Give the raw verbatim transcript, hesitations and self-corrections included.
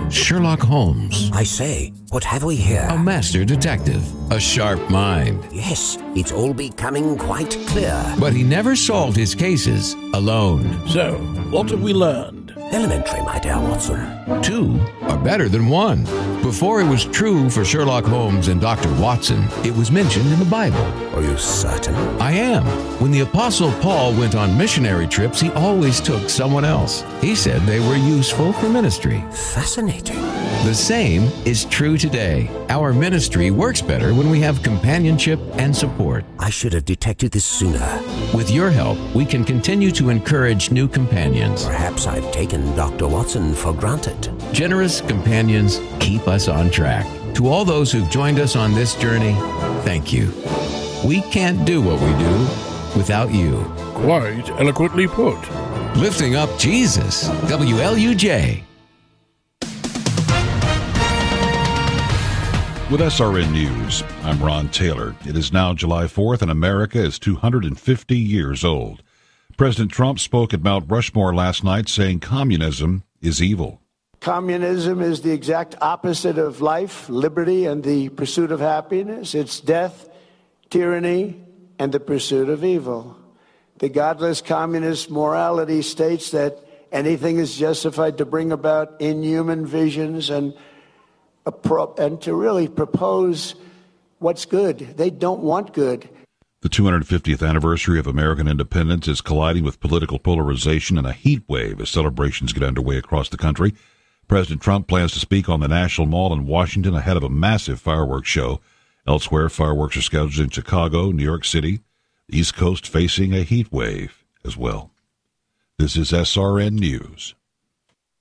Sherlock Holmes. I say, what have we here? A master detective. A sharp mind. Yes, it's all becoming quite clear. But he never solved his cases alone. So, what have we learned? Elementary, my dear Watson. Two are better than one. Before it was true for Sherlock Holmes and Doctor Watson, it was mentioned in the Bible. Are you certain? I am. When the Apostle Paul went on missionary trips, he always took someone else. He said they were useful for ministry. Fascinating. The same is true today. Our ministry works better when we have companionship and support. I should have detected this sooner. With your help, we can continue to encourage new companions. Perhaps I've taken Doctor Watson for granted. Generous companions keep us on track. To all those who've joined us on this journey, thank you. We can't do what we do without you. Quite eloquently put. Lifting up Jesus. W L U J. With S R N News, I'm Ron Taylor. It is now July fourth, and America is two hundred fifty years old. President Trump spoke at Mount Rushmore last night, saying communism is evil. Communism is the exact opposite of life, liberty, and the pursuit of happiness. It's death, tyranny, and the pursuit of evil. The godless communist morality states that anything is justified to bring about inhuman visions and and to really propose what's good. They don't want good. The two hundred fiftieth anniversary of American independence is colliding with political polarization and a heat wave as celebrations get underway across the country. President Trump plans to speak on the National Mall in Washington ahead of a massive fireworks show. Elsewhere, fireworks are scheduled in Chicago, New York City, the East Coast facing a heat wave as well. This is S R N News.